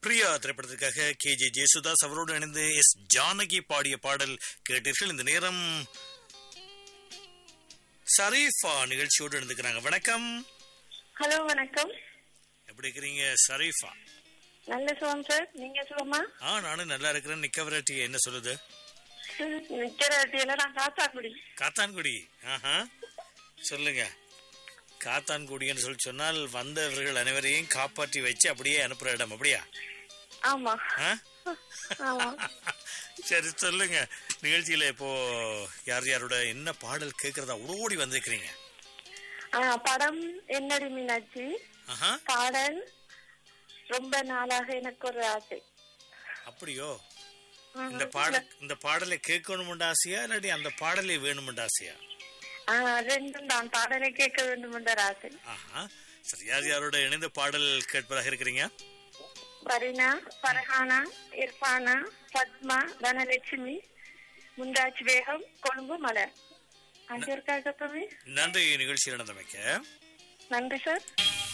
பிரியா திரைப்படத்திற்காக KJ ஜேசுதாஸ் அவரோடு இணைந்து S ஜானகி பாடிய பாடல் கேட்டீர்கள். இந்த நேரம் ஷரீஃபா நிகழ்ச்சியோடு இணைந்துக்கிறாங்க. வணக்கம். ஹலோ, வணக்கம். எப்படி இருக்கிறீங்க ஷரீஃபா? நல்ல சுகம் சார், நீங்க சுகமா? நானும் நல்லா இருக்கிறேன். நிக்கவராட்டி என்ன சொல்லுது? நிக்கிறல நான் காத்தாக்குடி. காத்தான்குடி. சொல்லுங்க. காத்தான்குடின்னு சொன்னால் வந்தவர்கள் அனைவரையும் காப்பாற்றி வச்சு அப்படியே அனுப்புற இடம், அப்படியா? ஆமா. சரி, சொல்லுங்க. நிகழ்ச்சியில இப்போ யார் யாரோட என்ன பாடல் கேக்குறதா ஓடி வந்திருக்கிறீங்க? படம் என்னடி மீனாட்சி. பாடல் ரொம்ப நாளாக எனக்கு ஒரு ஆசை. அப்படியோ? இந்த பாடலை கேட்கணும் ஆசையா இல்லாட்டி அந்த பாடலை வேணும் ஆசையா? ரெண்டும் தான். பாடலை கேட்க வேண்டும் என்ற ஆசை. சரி, யார் யாரோட இணைந்து பாடல் கேட்பதாக இருக்கிறீங்க? பரினா, பரஹானா, இர்பானா, பத்மா, தனலட்சுமி, முந்தாஜ் பேகம், கொழும்பு மலர். அங்கே இருக்காங்க. நன்றி நிகழ்ச்சி நடந்தமைக்க. நன்றி சார்.